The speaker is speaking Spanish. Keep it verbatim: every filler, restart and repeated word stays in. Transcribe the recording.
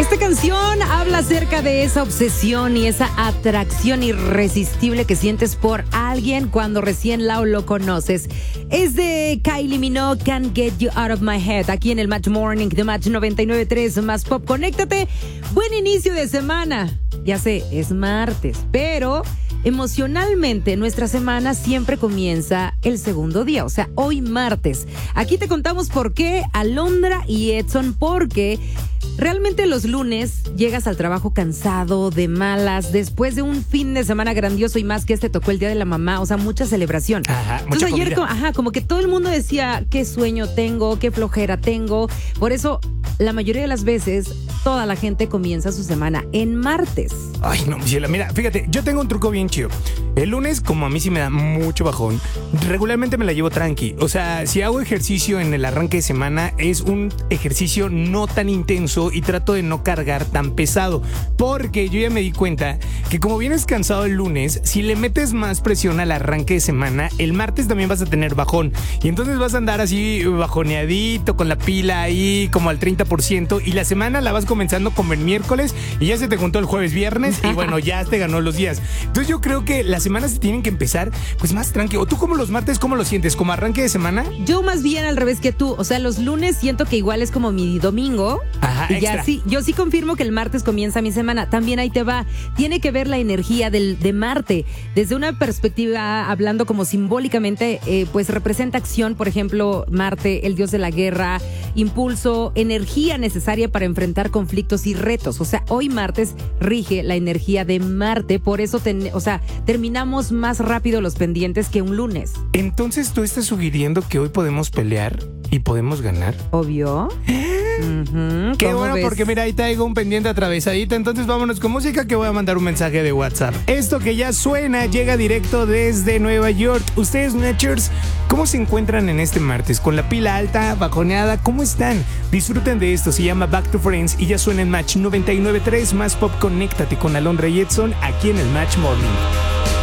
Esta canción habla acerca de esa obsesión y esa atracción irresistible que sientes por alguien cuando recién la o lo conoces. Es de Kylie Minogue, Can't Get You Out of My Head, aquí en el Match Morning de Match noventa y nueve punto tres, Más Pop. Conéctate. Buen inicio de semana. Ya sé, es martes, pero emocionalmente nuestra semana siempre comienza el segundo día, o sea, hoy martes. Aquí te contamos por qué, Alondra y Edson, porque realmente los lunes llegas al trabajo cansado, de malas, después de un fin de semana grandioso y más que este tocó el Día de la Mamá, o sea, mucha celebración. Ajá, Entonces mucha ayer, como, ajá, como que todo el mundo decía, qué sueño tengo, qué flojera tengo. Por eso, la mayoría de las veces, toda la gente comienza su semana en martes. Ay, no, Michela, mira, fíjate, yo tengo un truco bien chido. El lunes, como a mí sí me da mucho bajón, regularmente me la llevo tranqui. O sea, si hago ejercicio en el arranque de semana, es un ejercicio no tan intenso y trato de no cargar tan pesado. Porque yo ya me di cuenta que como vienes cansado el lunes, si le metes más presión al arranque de semana, el martes también vas a tener bajón. Y entonces vas a andar así bajoneadito, con la pila ahí como al treinta por ciento. Y la semana la vas comenzando como el miércoles y ya se te juntó el jueves, viernes y bueno, ya te ganó los días. Entonces yo creo que las semanas se tienen que empezar pues más tranquilo. ¿O tú como los martes, cómo lo sientes? ¿Como arranque de semana? Yo más bien al revés que tú. O sea, los lunes siento que igual es como mi domingo. Ajá, y ya sí, yo sí confirmo que el martes comienza mi semana. También ahí te va. Tiene que ver la energía del, de Marte. Desde una perspectiva, hablando como simbólicamente, eh, pues representa acción. Por ejemplo, Marte, el dios de la guerra, impulso, energía necesaria para enfrentar conflictos y retos. O sea, hoy martes rige la energía de Marte. Por eso, ten, o sea, terminamos más rápido los pendientes que un lunes. Entonces, ¿tú estás sugiriendo que hoy podemos pelear y podemos ganar? Obvio. Uh-huh. Qué bueno, ves? porque mira, ahí traigo un pendiente atravesadito. Entonces vámonos con música, que voy a mandar un mensaje de WhatsApp. Esto que ya suena llega directo desde Nueva York. Ustedes, Natchers, ¿cómo se encuentran en este martes? ¿Con la pila alta, bajoneada? ¿Cómo están? Disfruten de esto, se llama Back to Friends y ya suena en Match noventa y nueve punto tres. Más Pop, conéctate con Alondra y Edson aquí en el Match Morning.